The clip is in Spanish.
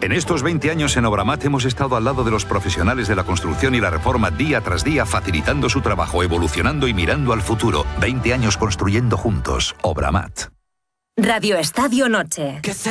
En estos 20 años en Obramat hemos estado al lado de los profesionales de la construcción y la reforma día tras día, facilitando su trabajo, evolucionando y mirando al futuro. 20 años construyendo juntos. Obramat. Radio Estadio Noche.